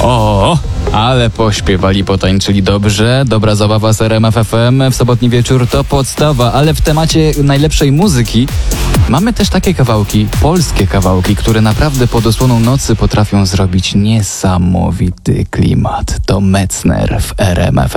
O, ale pośpiewali, potańczyli dobrze. Dobra zabawa z RMF FM w sobotni wieczór to podstawa, ale w temacie najlepszej muzyki mamy też takie kawałki, polskie kawałki, które naprawdę pod osłoną nocy potrafią zrobić niesamowity klimat. To Metzner w RMF